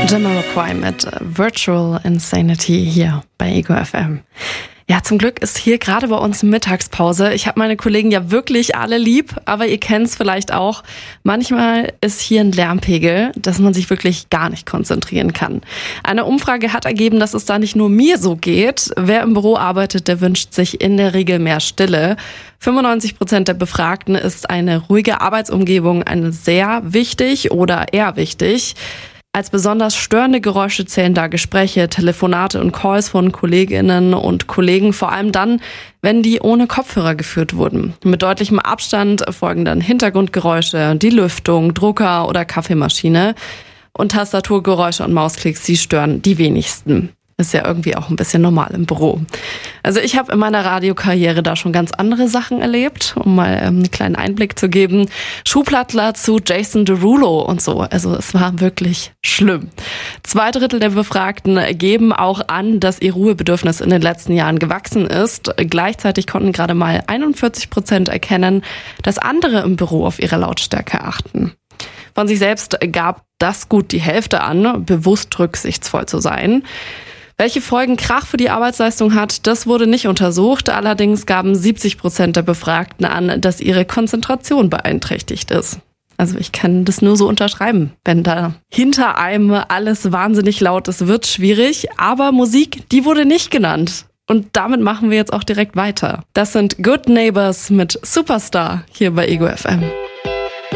Jamiroquai mit Virtual Insanity hier bei Ego FM. Ja, zum Glück ist hier gerade bei uns Mittagspause. Ich habe meine Kollegen ja wirklich alle lieb, aber ihr kennt es vielleicht auch. Manchmal ist hier ein Lärmpegel, dass man sich wirklich gar nicht konzentrieren kann. Eine Umfrage hat ergeben, dass es da nicht nur mir so geht. Wer im Büro arbeitet, der wünscht sich in der Regel mehr Stille. 95% der Befragten ist eine ruhige Arbeitsumgebung eine sehr wichtig oder eher wichtig. Als besonders störende Geräusche zählen da Gespräche, Telefonate und Calls von Kolleginnen und Kollegen, vor allem dann, wenn die ohne Kopfhörer geführt wurden. Mit deutlichem Abstand folgen dann Hintergrundgeräusche, die Lüftung, Drucker oder Kaffeemaschine. Und Tastaturgeräusche und Mausklicks, die stören die wenigsten. Ist ja irgendwie auch ein bisschen normal im Büro. Also ich habe in meiner Radiokarriere da schon ganz andere Sachen erlebt, um mal einen kleinen Einblick zu geben. Schuhplattler zu Jason Derulo und so. Also es war wirklich schlimm. 2/3 der Befragten geben auch an, dass ihr Ruhebedürfnis in den letzten Jahren gewachsen ist. Gleichzeitig konnten gerade mal 41% erkennen, dass andere im Büro auf ihre Lautstärke achten. Von sich selbst gab das gut die Hälfte an, bewusst rücksichtsvoll zu sein. Welche Folgen Krach für die Arbeitsleistung hat, das wurde nicht untersucht. Allerdings gaben 70% der Befragten an, dass ihre Konzentration beeinträchtigt ist. Also ich kann das nur so unterschreiben. Wenn da hinter einem alles wahnsinnig laut ist, wird schwierig. Aber Musik, die wurde nicht genannt. Und damit machen wir jetzt auch direkt weiter. Das sind Good Neighbors mit Superstar hier bei Ego FM.